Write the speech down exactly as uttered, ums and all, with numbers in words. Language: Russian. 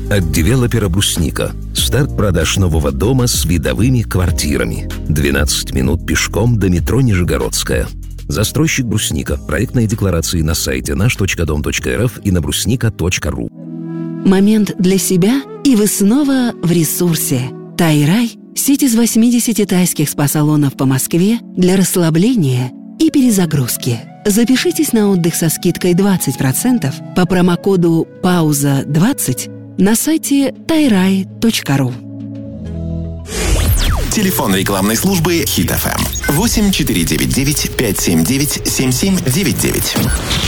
От девелопера «Брусника». Старт продаж нового дома с видовыми квартирами. двенадцать минут пешком до метро Нижегородская. Застройщик «Брусника». Проектные декларации на сайте наш точка дом точка эр эф и на брусника точка ру. Момент для себя, и вы снова в ресурсе. Тайрай – сеть из восьмидесяти тайских спа-салонов по Москве для расслабления и перезагрузки. Запишитесь на отдых со скидкой двадцать процентов по промокоду пауза двадцать на сайте тайрай точка ру. Телефон рекламной службы Хит эф эм восемь четыре девять девять пять семь девять семь семь девять девять.